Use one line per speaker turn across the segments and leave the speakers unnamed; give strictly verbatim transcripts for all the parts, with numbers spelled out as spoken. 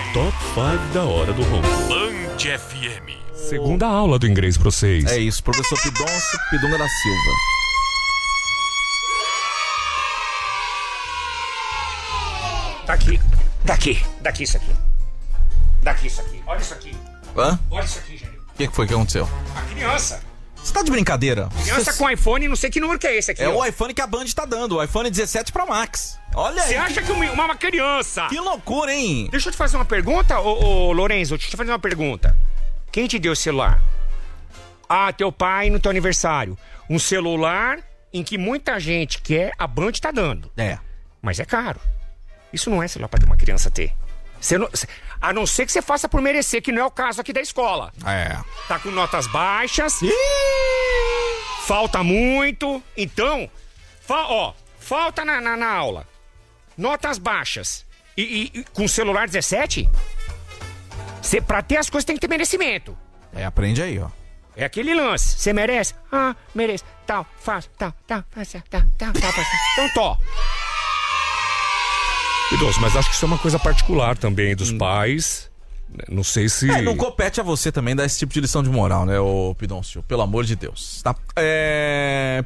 Top cinco da hora do ronco.
Band F M.
Segunda aula do inglês pra vocês.
É isso, professor Pidoncio Pidunga da Silva.
Daqui, daqui, daqui isso aqui. Daqui isso aqui. Olha isso aqui.
Hã?
Olha isso aqui, Janil.
O que, que foi que aconteceu?
A criança.
Você tá de brincadeira?
Criança
Você...
com iPhone, não sei que número que é esse aqui.
É
ó.
o iPhone que a Band tá dando, o iPhone dezessete Pro Max. Olha aí.
Você acha que uma, uma criança...
Que loucura, hein?
Deixa eu te fazer uma pergunta, ô, ô Lorenzo, deixa eu te fazer uma pergunta. Quem te deu o celular? Ah, teu pai no teu aniversário. Um celular em que muita gente quer, a Band tá dando.
É.
Mas é caro. Isso não é celular pra uma criança ter. Você não, a não ser que você faça por merecer, que não é o caso aqui da escola.
É.
Tá com notas baixas. Falta muito. Então, fa, ó, falta na, na, na aula. Notas baixas. E, e, e com celular dezessete, cê, pra ter as coisas tem que ter merecimento.
É, aprende aí, ó.
É aquele lance. Você merece? Ah, mereço. Tal, faz, tal, tal, faz, tal, tal, tal, faz. Então, tó.
Pidoncio, mas acho que isso é uma coisa particular também dos hum. pais. Não sei se...
É, não compete a você também dar esse tipo de lição de moral, né, ô Pidoncio? Pelo amor de Deus. Tá? É...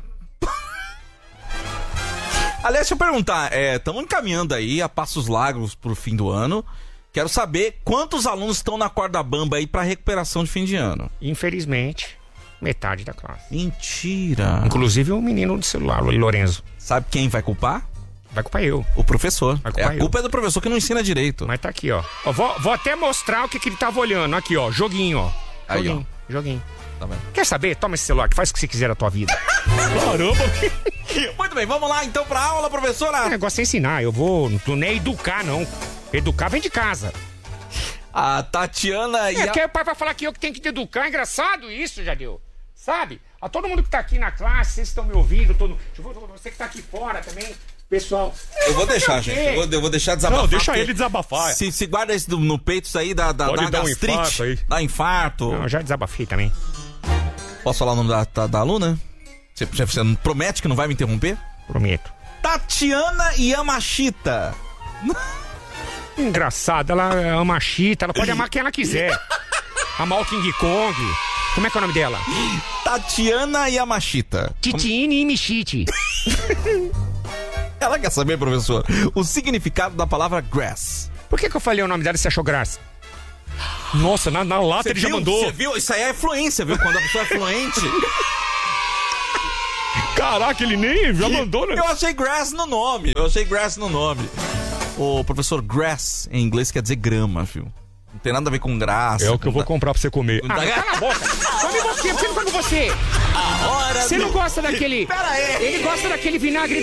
Aliás, deixa eu perguntar. Estamos é, encaminhando aí a passos largos pro fim do ano. Quero saber quantos alunos estão na corda bamba aí pra recuperação de fim de ano.
Infelizmente, metade da classe.
Mentira.
Inclusive o menino do celular, o Lorenzo.
Sabe quem vai culpar?
Vai culpar eu.
O professor.
Vai
É, a
eu.
culpa é do professor que não ensina direito.
Mas tá aqui, ó. ó vou, vou até mostrar o que, que ele tava olhando. Aqui, ó. Joguinho, ó.
Aí,
joguinho, ó. Joguinho.
Tá vendo?
Quer saber? Toma esse celular que faz o que você quiser na tua vida.
Caramba. Muito bem, vamos lá então pra aula, professora.
O negócio é ensinar. Eu vou... Não é educar, não. Educar vem de casa.
A Tatiana e
É,
a...
que aí o pai vai falar que eu que tenho que te educar. É engraçado isso, Jadeu. Sabe? A todo mundo que tá aqui na classe, vocês estão me ouvindo, todo... você que tá aqui fora também... Pessoal,
eu vou deixar, gente. Eu vou, eu vou deixar desabafar.
Não, deixa ele desabafar.
Se, se guarda isso no peito, isso aí dá, dá,
Pode
dá
dar um
gastrite.
infarto aí.
Dá infarto.
Não, eu já desabafei também.
Posso falar o nome da, da, da aluna? Você, você não promete que não vai me interromper?
Prometo.
Tatiana Yamashita.
Engraçada, ela ama a Chita, ela pode amar quem ela quiser. Amar o King Kong. Como é que é o nome dela?
Tatiana Yamashita.
Titiine e Michite.
Ela quer saber, professor, o significado da palavra grass.
Por que que eu falei o nome dela e você achou graça?
Nossa, na, na lata
Cê
ele
viu?
já mandou.
Você viu? Isso aí é fluência, viu? Quando a pessoa é fluente.
Caraca, ele nem já mandou, né?
Eu achei grass no nome. Eu achei grass no nome. O professor, grass em inglês quer dizer grama, viu? Não tem nada a ver com graça.
É o que eu vou
da...
comprar pra você comer.
Ah, cala a boca. Come você, por que não come você?
A hora
Você
do...
não gosta daquele...
Pera aí.
Ele gosta daquele vinagre